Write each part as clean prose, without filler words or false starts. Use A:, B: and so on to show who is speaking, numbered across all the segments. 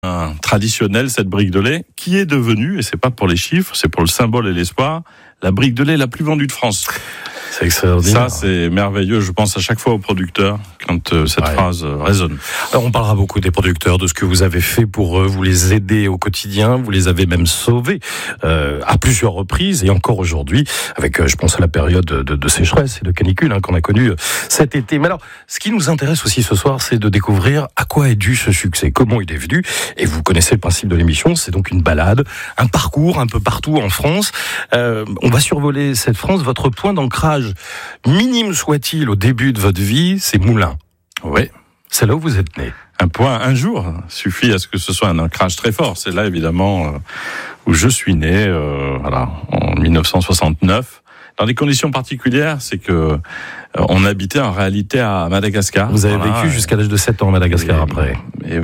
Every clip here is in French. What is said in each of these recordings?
A: traditionnelle, cette brique de lait, qui est devenue, et c'est pas pour les chiffres, c'est pour le symbole et l'espoir, la brique de lait la plus vendue de France.
B: C'est extraordinaire.
A: Ça, c'est merveilleux. Je pense à chaque fois aux producteurs quand cette phrase résonne.
B: Alors, on parlera beaucoup des producteurs, de ce que vous avez fait pour eux. Vous les aidez au quotidien, vous les avez même sauvés à plusieurs reprises et encore aujourd'hui, avec, je pense à la période de sécheresse et de canicule qu'on a connue cet été. Mais alors, ce qui nous intéresse aussi ce soir, c'est de découvrir à quoi est dû ce succès, comment il est venu. Et vous connaissez le principe de l'émission, c'est donc une balade, un parcours un peu partout en France. On va survoler cette France. Votre point d'ancrage, minime soit-il au début de votre vie, c'est Moulins.
A: Oui.
B: C'est là où vous êtes né.
A: Un jour suffit à ce que ce soit un ancrage très fort. C'est là, évidemment, où je suis né, en 1969. Dans des conditions particulières, c'est que on habitait en réalité à Madagascar.
B: Vous avez vécu jusqu'à l'âge de 7 ans à Madagascar après.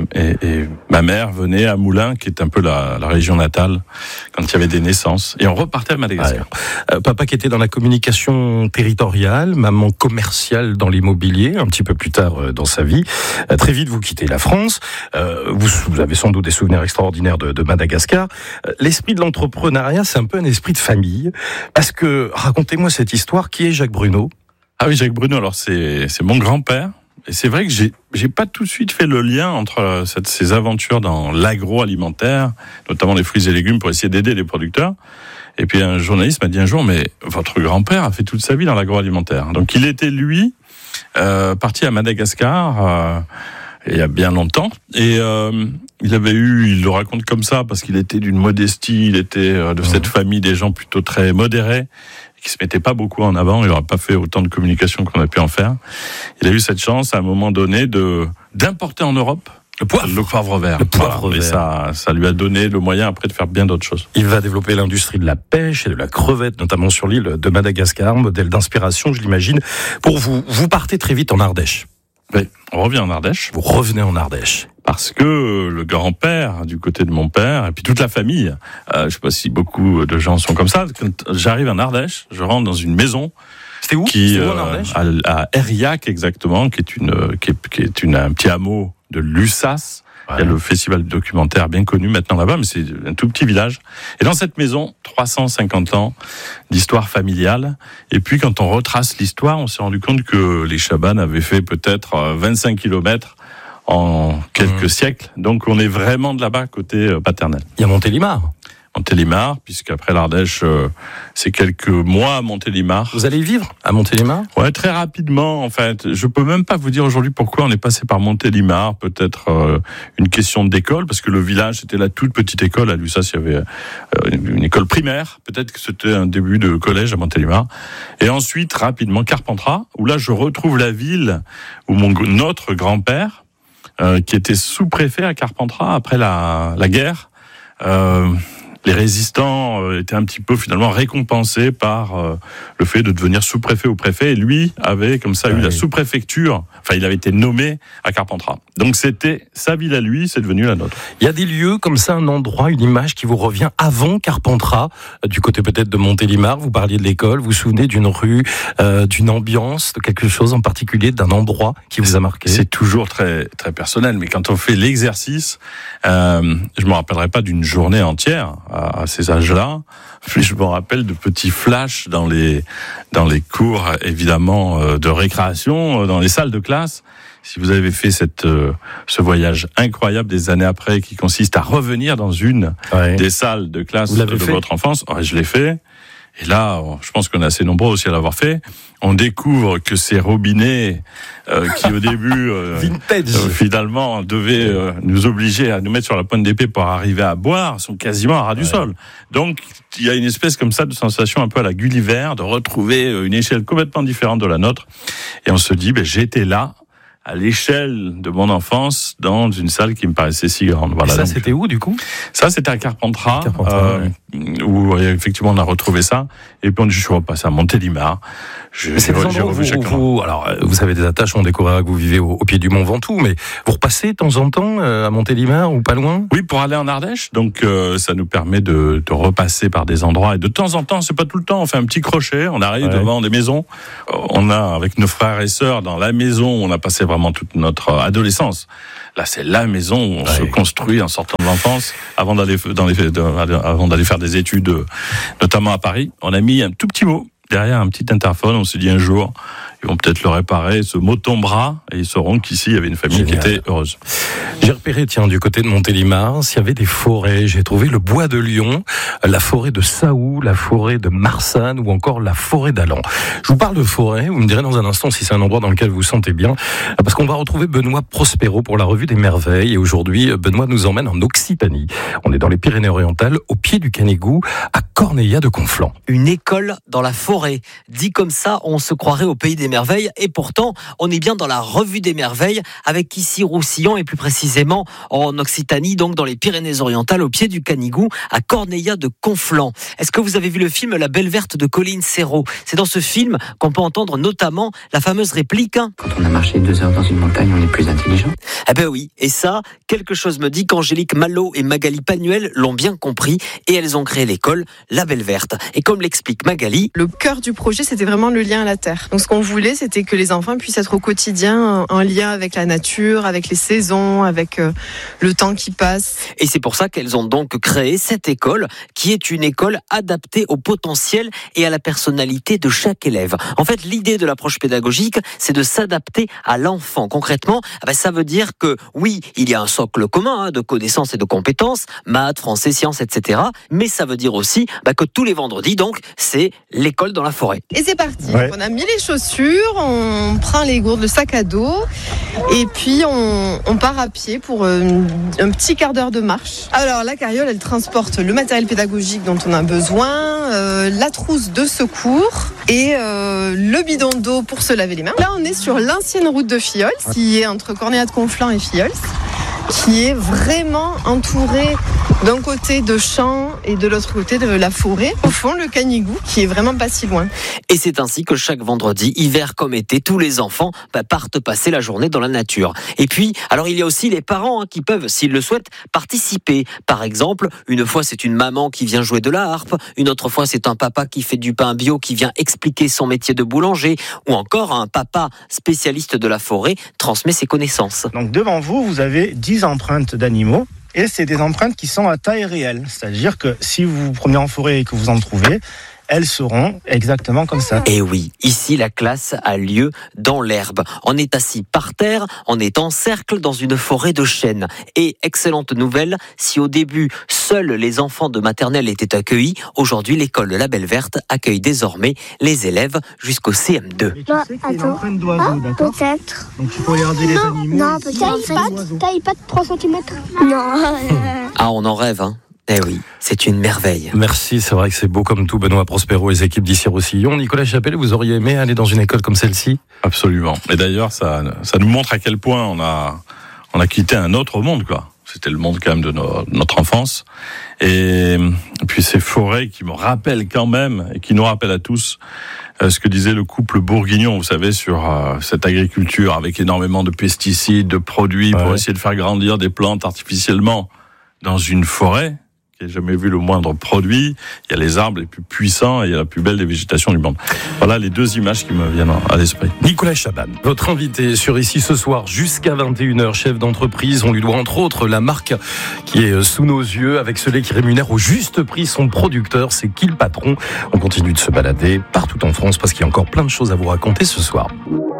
A: Et ma mère venait à Moulins, qui est un peu la région natale, quand il y avait des naissances. Et on repartait à Madagascar.
B: Papa qui était dans la communication territoriale, maman commerciale dans l'immobilier, un petit peu plus tard dans sa vie. Très vite, vous quittez la France. Vous avez sans doute des souvenirs extraordinaires de Madagascar. L'esprit de l'entrepreneuriat, c'est un peu un esprit de famille. Parce que, racontez-moi cette histoire. Qui est Jacques Bruno ?
A: Ah oui, Jacques Bruno, alors c'est mon grand-père. Et c'est vrai que j'ai pas tout de suite fait le lien entre ces aventures dans l'agroalimentaire, notamment les fruits et légumes, pour essayer d'aider les producteurs. Et puis un journaliste m'a dit un jour, mais votre grand-père a fait toute sa vie dans l'agroalimentaire. Donc il était, lui, parti à Madagascar il y a bien longtemps. Et il le raconte comme ça, parce qu'il était d'une modestie, il était de cette famille des gens plutôt très modérés, qui se mettait pas beaucoup en avant. Il n'aurait pas fait autant de communication qu'on a pu en faire. Il a eu cette chance, à un moment donné, d'importer en Europe le poivre vert. Et ça lui a donné le moyen après de faire bien d'autres choses.
B: Il va développer l'industrie de la pêche et de la crevette, notamment sur l'île de Madagascar, modèle d'inspiration, je l'imagine. Pour vous, vous partez très vite en Ardèche.
A: Oui, on revient en Ardèche.
B: Vous revenez en Ardèche.
A: Parce que le grand-père, du côté de mon père, et puis toute la famille, je sais pas si beaucoup de gens sont comme ça, quand j'arrive en Ardèche, je rentre dans une maison.
B: C'était où ? C'était où en Ardèche ?
A: À Airillac, exactement, qui est un petit hameau de Lussas. Ouais. Il y a le festival documentaire bien connu maintenant là-bas, mais c'est un tout petit village. Et dans cette maison, 350 ans d'histoire familiale. Et puis quand on retrace l'histoire, on s'est rendu compte que les Chabannes avaient fait peut-être 25 kilomètres en quelques siècles. Donc on est vraiment de là-bas, côté paternel.
B: Il y a Montélimar.
A: Montélimar, puisqu'après l'Ardèche, c'est quelques mois à Montélimar.
B: Vous allez vivre à Montélimar ?
A: Ouais, très rapidement, en fait. Je peux même pas vous dire aujourd'hui pourquoi on est passé par Montélimar. Peut-être une question d'école, parce que le village, c'était la toute petite école. À Lussas, il y avait une école primaire. Peut-être que c'était un début de collège à Montélimar. Et ensuite, rapidement, Carpentras, où là, je retrouve la ville où notre grand-père, qui était sous-préfet à Carpentras après la guerre, les résistants étaient un petit peu finalement récompensés par le fait de devenir sous-préfet ou préfet. Et lui avait comme ça eu la sous-préfecture. Enfin, il avait été nommé à Carpentras. Donc c'était sa ville à lui, c'est devenu la nôtre.
B: Il y a des lieux comme ça, un endroit, une image qui vous revient avant Carpentras, du côté peut-être de Montélimar. Vous parliez de l'école, vous vous souvenez d'une rue, d'une ambiance, de quelque chose en particulier, d'un endroit qui vous a marqué ?
A: C'est toujours très, très personnel, mais quand on fait l'exercice, je me rappellerai pas d'une journée entière à ces âges-là, mais je me rappelle de petits flashs dans les cours, évidemment, de récréation, dans les salles de classe. Si vous avez fait ce voyage incroyable des années après, qui consiste à revenir dans une des salles de classe de votre enfance, je l'ai fait. Et là, je pense qu'on est assez nombreux aussi à l'avoir fait. On découvre que ces robinets qui au début finalement devaient nous obliger à nous mettre sur la pointe d'épée pour arriver à boire sont quasiment à ras du sol. Donc il y a une espèce comme ça de sensation un peu à la Gulliver de retrouver une échelle complètement différente de la nôtre. Et on se dit, j'étais là à l'échelle de mon enfance dans une salle qui me paraissait si grande. Voilà.
B: Et ça, c'était où du coup ?
A: Ça, c'était à Carpentras. où effectivement on a retrouvé ça. Et puis je suis repassé à Montélimar.
B: C'est des endroits où vous avez des attaches, on découvrira que vous vivez au pied du Mont Ventoux, mais vous repassez de temps en temps à Montélimar ou pas loin?
A: Oui, pour aller en Ardèche. Donc ça nous permet de repasser par des endroits. Et de temps en temps, c'est pas tout le temps, on fait un petit crochet, on arrive devant des maisons. On a, avec nos frères et sœurs, dans la maison, on a passé vraiment toute notre adolescence. Là, c'est la maison où on se construit en sortant de l'enfance, avant d'aller faire des études, notamment à Paris. On a mis un tout petit mot derrière un petit interphone. On s'est dit un jour, ils vont peut-être le réparer. Ce mot tombera et ils sauront qu'ici, il y avait une famille qui était heureuse.
B: J'ai repéré, du côté de Montélimar, s'il y avait des forêts. J'ai trouvé le bois de Lyon, la forêt de Saou, la forêt de Marsanne ou encore la forêt d'Allan. Je vous parle de forêt, vous me direz dans un instant si c'est un endroit dans lequel vous vous sentez bien, parce qu'on va retrouver Benoît Prospero pour la Revue des Merveilles. Et aujourd'hui, Benoît nous emmène en Occitanie. On est dans les Pyrénées-Orientales, au pied du Canigou, à Corneilla de Conflans.
C: Une école dans la forêt. Dit comme ça, on se croirait au pays des merveilles. Et pourtant, on est bien dans la Revue des Merveilles, avec ici Roussillon, et plus précisément en Occitanie, donc dans les Pyrénées-Orientales, au pied du Canigou, à Corneilla de Conflans. Est-ce que vous avez vu le film La Belle Verte de Colline Serrault? C'est dans ce film qu'on peut entendre notamment la fameuse réplique.
D: Quand on a marché 2 heures dans une montagne, on est plus intelligent.
C: Eh ben oui, et ça, quelque chose me dit qu'Angélique Malo et Magali Panuel l'ont bien compris et elles ont créé l'école La Belle Verte. Et comme l'explique Magali,
E: le cœur du projet, c'était vraiment le lien à la terre. Donc ce qu'on voulait, c'était que les enfants puissent être au quotidien en lien avec la nature, avec les saisons, avec le temps qui passe.
C: Et c'est pour ça qu'elles ont donc créé cette école, qui est une école adaptée au potentiel et à la personnalité de chaque élève. En fait, l'idée de l'approche pédagogique, c'est de s'adapter à l'enfant. Concrètement, ça veut dire que oui, il y a un socle commun de connaissances et de compétences, maths, français, sciences, etc. Mais ça veut dire aussi que tous les vendredis, donc, c'est l'école dans la forêt.
E: Et c'est parti. Ouais. On a mis les chaussures, on prend les gourdes, le sac à dos, et puis on part à pied pour un petit quart d'heure de marche. Alors la carriole, elle transporte le matériel pédagogique dont on a besoin, la trousse de secours et le bidon d'eau pour se laver les mains. Là, on est sur l'ancienne route de Filleul, qui est entre Corneilla de Conflans et Filleul, qui est vraiment entourée d'un côté de champs et de l'autre côté de la forêt. Au fond, le Canigou, qui est vraiment pas si loin.
C: Et c'est ainsi que chaque vendredi, hiver comme été, tous les enfants partent passer la journée dans la nature. Et puis, alors il y a aussi les parents qui peuvent, s'ils le souhaitent, participer. Par exemple, une fois c'est une maman qui vient jouer de la harpe, une autre fois c'est un papa qui fait du pain bio qui vient expliquer son métier de boulanger, ou encore un papa spécialiste de la forêt transmet ses connaissances.
F: Donc devant vous, vous avez 10 empreintes d'animaux. Et c'est des empreintes qui sont à taille réelle. C'est-à-dire que si vous vous promenez en forêt et que vous en trouvez, elles seront exactement comme ça.
C: Et oui, ici la classe a lieu dans l'herbe. On est assis par terre, on est en cercle dans une forêt de chênes. Et excellente nouvelle, si au début seuls les enfants de maternelle étaient accueillis, aujourd'hui l'école de La Belle Verte accueille désormais les élèves jusqu'au CM2.
F: Et tu sais qu'il y a une empreinte d'oiseau, d'accord ?
G: Peut-être.
F: Donc tu peux regarder les animaux.
G: Non, peut-être. Taille pas de 3 cm. Non.
C: Ah, on en rêve, hein. Eh oui, c'est une merveille.
B: Merci, c'est vrai que c'est beau comme tout, Benoît Prospero et les équipes d'ici Roussillon. Nicolas Chapelle, vous auriez aimé aller dans une école comme celle-ci ?
A: Absolument. Et d'ailleurs, ça nous montre à quel point on a quitté un autre monde, quoi. C'était le monde quand même de notre enfance. Et puis ces forêts qui me rappellent quand même, et qui nous rappellent à tous, ce que disait le couple bourguignon, vous savez, sur cette agriculture avec énormément de pesticides, de produits pour essayer de faire grandir des plantes artificiellement dans une forêt. Qui n'a jamais vu le moindre produit. Il y a les arbres les plus puissants et il y a la plus belle des végétations du monde. Voilà les deux images qui me viennent à l'esprit.
B: Nicolas Chaban, votre invité sur Ici ce soir jusqu'à 21h, chef d'entreprise. On lui doit entre autres la marque qui est sous nos yeux avec ce lait qui rémunère au juste prix son producteur. C'est qui le patron ? On continue de se balader partout en France parce qu'il y a encore plein de choses à vous raconter ce soir.